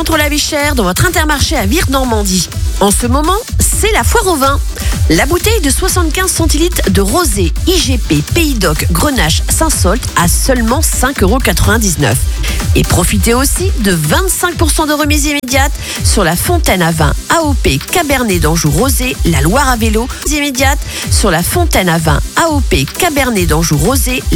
contre la vie chère dans votre Intermarché à Vire-Normandie. En ce moment, c'est la foire au vin. La bouteille de 75 centilitres de rosé IGP Pays d'Oc Grenache Saint-Saultre à seulement 5,99 €. Et profitez aussi de 25% de remise immédiate sur la fontaine à vin AOP Cabernet d'Anjou Rosé, la Loire à vélo. Immédiate sur la fontaine à vin AOP Cabernet d'Anjou Rosé,